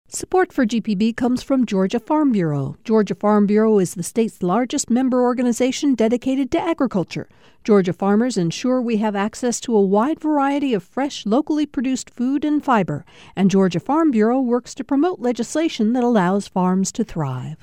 Support for GPB comes from Georgia Farm Bureau. Georgia Farm Bureau is the state's largest member organization dedicated to agriculture. Georgia farmers ensure we have access to a wide variety of fresh, locally produced food and fiber. And Georgia Farm Bureau works to promote legislation that allows farms to thrive.